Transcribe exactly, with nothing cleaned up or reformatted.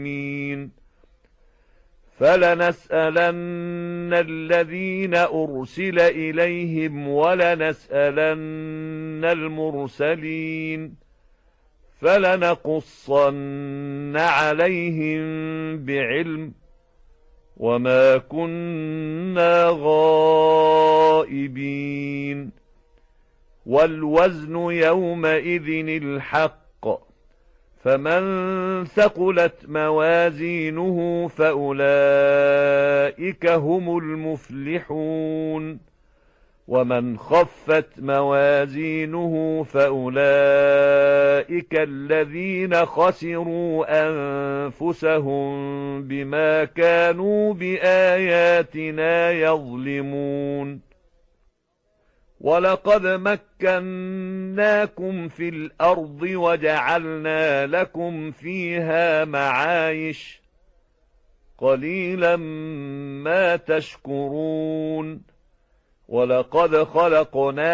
فلنسألن الذين أرسل إليهم ولنسألن المرسلين فلنقصن عليهم بعلم وما كنا غائبين والوزن يومئذ الحق فمن ثقلت موازينه فأولئك هم المفلحون ومن خفت موازينه فأولئك الذين خسروا أنفسهم بما كانوا بآياتنا يظلمون ولقد مكناكم في الأرض وجعلنا لكم فيها معايش قليلا ما تشكرون ولقد خلقنا